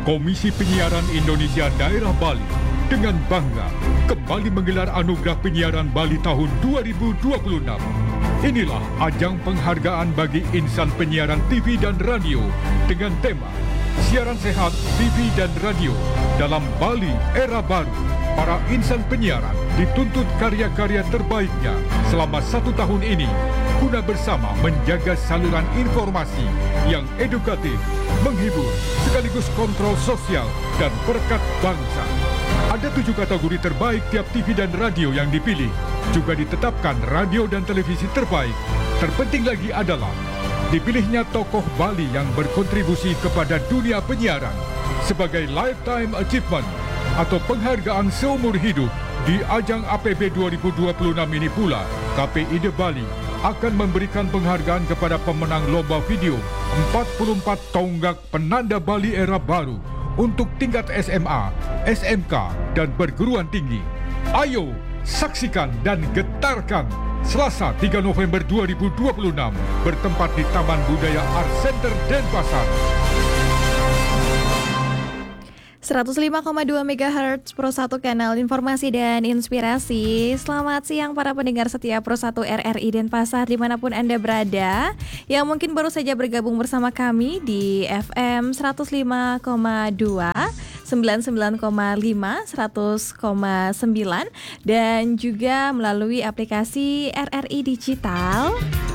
Komisi Penyiaran Indonesia Daerah Bali dengan bangga kembali menggelar Anugerah Penyiaran Bali tahun 2026. Inilah ajang penghargaan bagi insan penyiaran TV dan radio dengan tema Siaran Sehat TV dan Radio dalam Bali Era Baru. Para insan penyiaran dituntut karya-karya terbaiknya selama 1 tahun ini guna bersama menjaga saluran informasi yang edukatif, menghibur, sekaligus kontrol sosial dan perekat bangsa. Ada 7 kategori terbaik tiap TV dan radio yang dipilih. Juga ditetapkan radio dan televisi terbaik. Terpenting lagi adalah dipilihnya tokoh Bali yang berkontribusi kepada dunia penyiaran sebagai Lifetime Achievement atau penghargaan seumur hidup. Di ajang APB 2026 ini pula, KPID Bali akan memberikan penghargaan kepada pemenang lomba video 44 tonggak penanda Bali Era Baru untuk tingkat SMA, SMK, dan perguruan tinggi. Ayo, saksikan dan getarkan Selasa 3 November 2026 bertempat di Taman Budaya Art Center Denpasar. 105,2 MHz Pro 1 Kanal Informasi dan Inspirasi. Selamat siang para pendengar setia Pro 1 RRI Denpasar dimanapun Anda berada, yang mungkin baru saja bergabung bersama kami di FM 105,2, 99,5, 100,9 dan juga melalui aplikasi RRI Digital.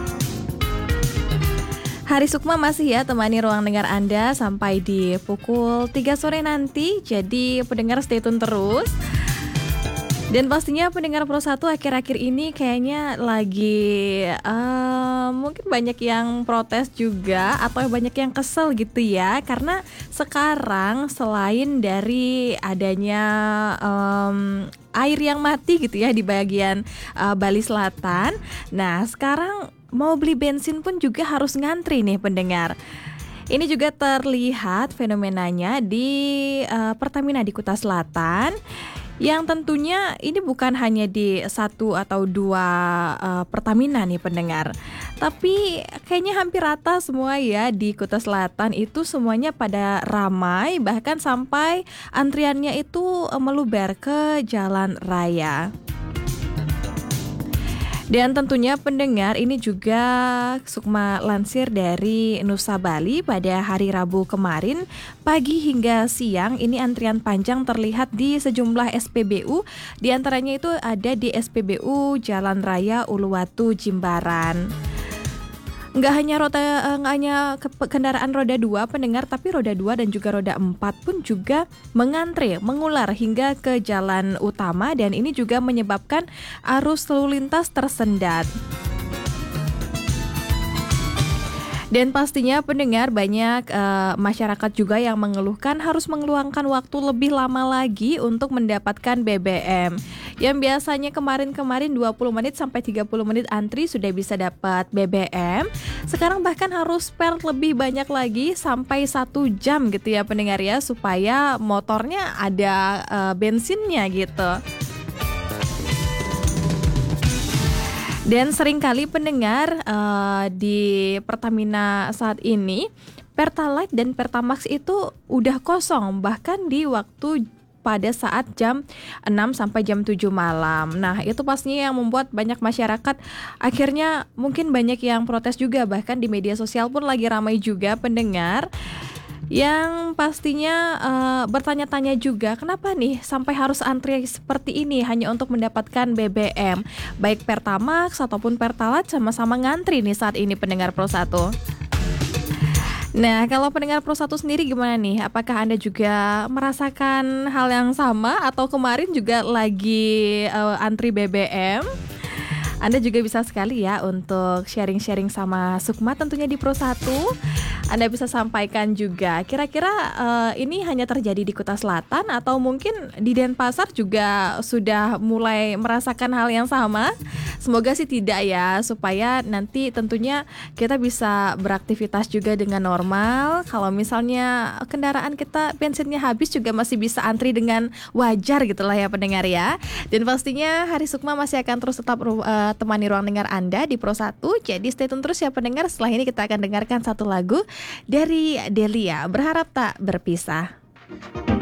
Hari Sukma masih ya temani ruang dengar Anda sampai di pukul 3 sore nanti. Jadi pendengar stay tune terus. Dan pastinya pendengar Pro 1 akhir-akhir ini kayaknya lagi mungkin banyak yang protes juga atau banyak yang kesel gitu ya. Karena sekarang selain dari adanya air yang mati gitu ya di bagian Bali Selatan, nah sekarang mau beli bensin pun juga harus ngantri nih pendengar. Ini juga terlihat fenomenanya di Pertamina di Kuta Selatan, yang tentunya ini bukan hanya di 1 atau 2 Pertamina nih pendengar, tapi kayaknya hampir rata semua ya di Kuta Selatan itu semuanya pada ramai, bahkan sampai antriannya itu meluber ke jalan raya. Dan tentunya pendengar ini juga Sukma lansir dari Nusa Bali pada hari Rabu kemarin pagi hingga siang ini antrian panjang terlihat di sejumlah SPBU, di antaranya itu ada di SPBU Jalan Raya Uluwatu Jimbaran. Nggak hanya kendaraan roda 2 pendengar, tapi roda 2 dan juga roda 4 pun juga mengantre, mengular hingga ke jalan utama, dan ini juga menyebabkan arus lalu lintas tersendat. Dan pastinya pendengar banyak masyarakat juga yang mengeluhkan harus mengeluangkan waktu lebih lama lagi untuk mendapatkan BBM. Yang biasanya kemarin 20 menit sampai 30 menit antri sudah bisa dapat BBM. Sekarang bahkan harus spare lebih banyak lagi sampai 1 jam gitu ya pendengar ya, supaya motornya ada bensinnya gitu. Dan seringkali pendengar di Pertamina saat ini Pertalite dan Pertamax itu udah kosong bahkan di waktu pada saat jam 6 sampai jam 7 malam. Nah itu pastinya yang membuat banyak masyarakat akhirnya mungkin banyak yang protes juga, bahkan di media sosial pun lagi ramai juga pendengar yang pastinya bertanya-tanya juga kenapa nih sampai harus antri seperti ini hanya untuk mendapatkan BBM. Baik Pertamax ataupun Pertalite sama-sama ngantri nih saat ini pendengar Pro 1. Nah kalau pendengar Pro 1 sendiri gimana nih? Apakah Anda juga merasakan hal yang sama atau kemarin juga lagi antri BBM? Anda juga bisa sekali ya untuk sharing-sharing sama Sukma tentunya di Pro 1. Anda bisa sampaikan juga kira-kira ini hanya terjadi di Kuta Selatan atau mungkin di Denpasar juga sudah mulai merasakan hal yang sama. Semoga sih tidak ya, supaya nanti tentunya kita bisa beraktivitas juga dengan normal. Kalau misalnya kendaraan kita bensinnya habis juga masih bisa antri dengan wajar gitulah ya pendengar ya. Dan pastinya Hari Sukma masih akan terus tetap temani ruang dengar Anda di Pro 1. Jadi stay tune terus ya pendengar. Setelah ini kita akan dengarkan satu lagu dari Delia, Berharap Tak Berpisah.